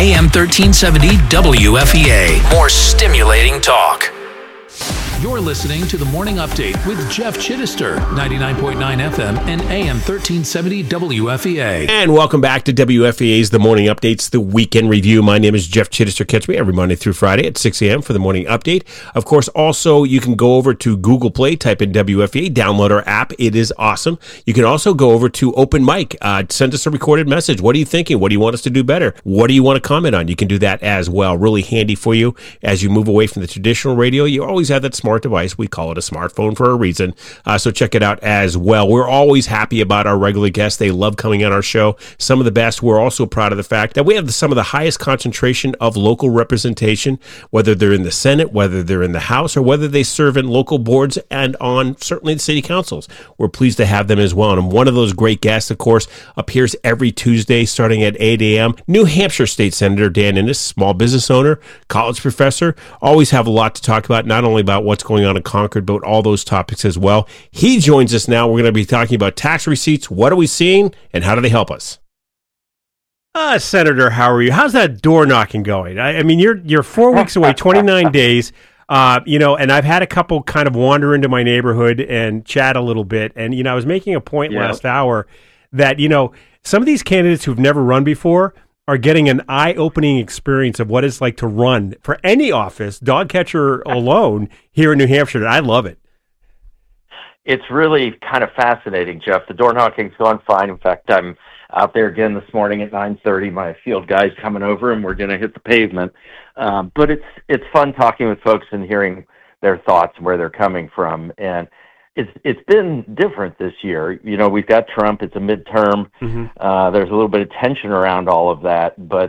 AM 1370 WFEA. More stimulating talk. You're listening to the Morning Update with Jeff Chittister, 99.9 FM and AM 1370 WFEA. And welcome back to WFEA's The Morning Updates, the Weekend Review. My name is Jeff Chittister. Catch me every Monday through Friday at 6 a.m. for the Morning Update. Of course, also, you can go over to Google Play, type in WFEA, download our app. It is awesome. You can also go over to Open Mic, send us a recorded message. What are you thinking? What do you want us to do better? What do you want to comment on? You can do that as well. Really handy for you as you move away from the traditional radio. You always have that smart device. We call it a smartphone for a reason. So check it out as well. We're always happy about our regular guests. They love coming on our show. Some of the best. We're also proud of the fact that we have some of the highest concentration of local representation, whether they're in the Senate, whether they're in the House, or whether they serve in local boards and on certainly the city councils. We're pleased to have them as well. And one of those great guests, of course, appears every Tuesday starting at 8 a.m. New Hampshire State Senator Dan Innes, small business owner, college professor. Always have a lot to talk about, not only about what's going on in Concord, but all those topics as well. He joins us now. We're going to be talking about tax receipts. What are we seeing, and how do they help us? Senator, how are you? How's that door knocking going? I mean, you're 4 weeks away, 29 days. And I've had a couple kind of wander into my neighborhood and chat a little bit. And, I was making a point last hour that, some of these candidates who've never run before are getting an eye-opening experience of what it's like to run for any office, dog catcher alone, here in New Hampshire. I love it. It's really kind of fascinating, Jeff. The door knocking's gone fine. In fact, I'm out there again this morning at 9:30. My field guy's coming over, and we're going to hit the pavement. But it's fun talking with folks and hearing their thoughts and where they're coming from. And it's been different this year. We've got Trump. It's a midterm. Mm-hmm. There's a little bit of tension around all of that. But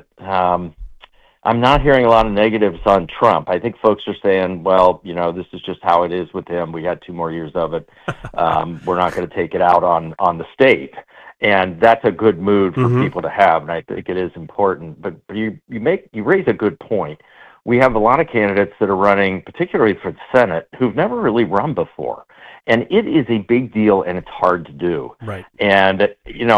I'm not hearing a lot of negatives on Trump. I think folks are saying, well, this is just how it is with him. We had 2 more years of it. We're not going to take it out on the state. And that's a good mood for people to have, and I think it is important. But you raise a good point. We have a lot of candidates that are running, particularly for the Senate, who've never really run before. And it is a big deal, and it's hard to do. Right. And,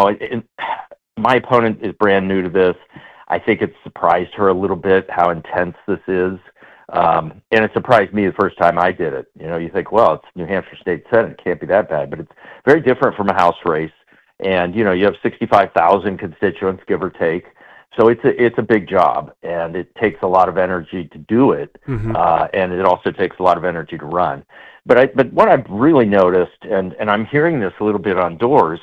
my opponent is brand new to this. I think it surprised her a little bit how intense this is. And it surprised me the first time I did it. You think, well, it's New Hampshire State Senate. It can't be that bad. But it's very different from a House race. And, you have 65,000 constituents, give or take. So it's a big job, and it takes a lot of energy to do it. And it also takes a lot of energy to run. But what I've really noticed, and I'm hearing this a little bit on doors,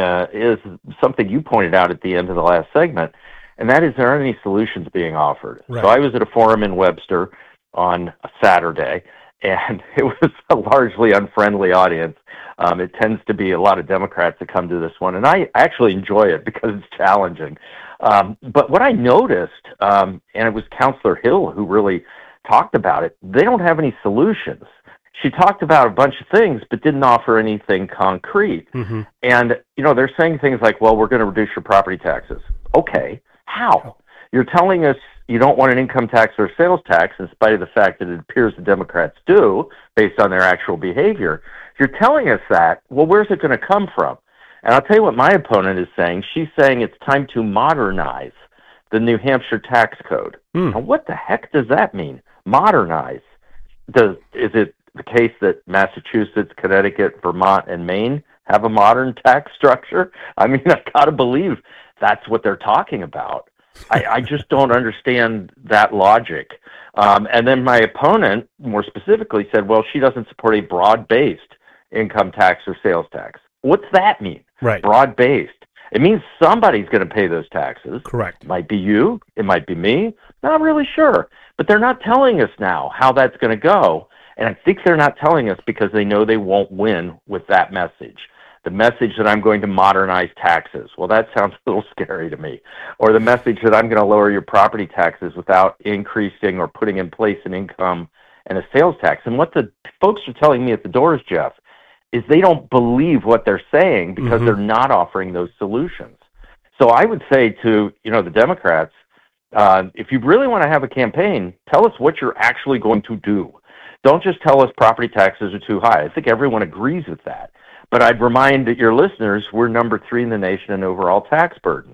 is something you pointed out at the end of the last segment, and that is there aren't any solutions being offered. Right. So I was at a forum in Webster on a Saturday, and it was a largely unfriendly audience. It tends to be a lot of Democrats that come to this one, and I actually enjoy it because it's challenging. But what I noticed, and it was Counselor Hill who really talked about it, they don't have any solutions. She talked about a bunch of things, but didn't offer anything concrete. Mm-hmm. And, they're saying things like, well, we're going to reduce your property taxes. Okay, how? You're telling us you don't want an income tax or a sales tax, in spite of the fact that it appears the Democrats do, based on their actual behavior. If you're telling us that, well, where's it going to come from? And I'll tell you what my opponent is saying. She's saying it's time to modernize the New Hampshire tax code. Now, what the heck does that mean? Modernize. Is it the case that Massachusetts, Connecticut, Vermont, and Maine have a modern tax structure? I mean, I've got to believe that's what they're talking about. I just don't understand that logic. And then my opponent, more specifically, said, well, she doesn't support a broad-based income tax or sales tax. What's that mean? Right. Broad-based. It means somebody's going to pay those taxes. Correct. It might be you. It might be me. Not really sure. But they're not telling us now how that's going to go. And I think they're not telling us because they know they won't win with that message. The message that I'm going to modernize taxes. Well, that sounds a little scary to me. Or the message that I'm going to lower your property taxes without increasing or putting in place an income and a sales tax. And what the folks are telling me at the doors, Jeff, is they don't believe what they're saying because they're not offering those solutions. So I would say to, the Democrats, if you really want to have a campaign, tell us what you're actually going to do. Don't just tell us property taxes are too high. I think everyone agrees with that. But I'd remind your listeners we're number 3 in the nation in overall tax burden.